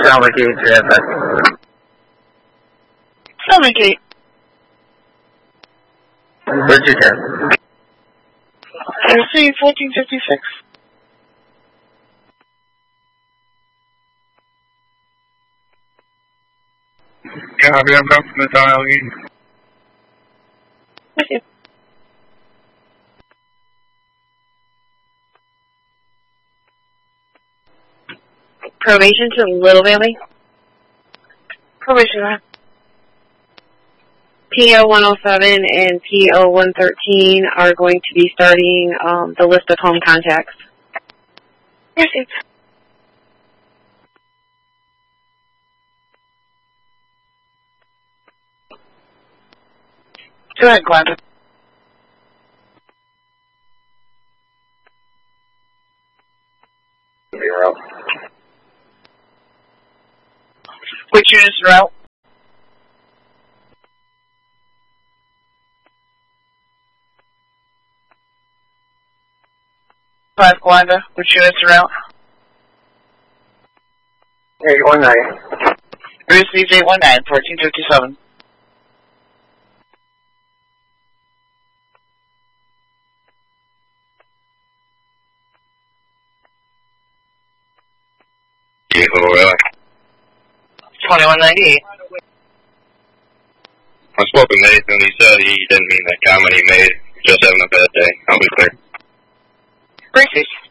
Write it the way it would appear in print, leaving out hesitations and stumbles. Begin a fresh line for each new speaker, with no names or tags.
Salmon Key, JFS.
Salmon Key.
Where'd you get?
AC 1456.
Copy, I'm coming from the dialing.
Thank you.
Probation to Little Valley.
Probation line.
PO 107 and PO 113 are going to be starting the list of home contacts.
Received. Go ahead, Glenda.
Zero.
Which units are out? Five, Glenda. Which units are out?
819.
Received 819, 1457.
Little Valley.
2198.
I spoke with Nathan. He said he didn't mean that comment he made. Just having a bad day. I'll be clear.
Received.